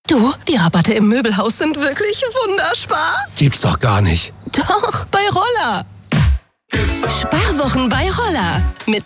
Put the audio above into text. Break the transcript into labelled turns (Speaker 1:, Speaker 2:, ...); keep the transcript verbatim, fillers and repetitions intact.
Speaker 1: Du, die Rabatte im Möbelhaus sind wirklich wunderspar.
Speaker 2: Gibt's doch gar nicht.
Speaker 1: Doch, bei Roller. Sparwochen bei Roller. Mit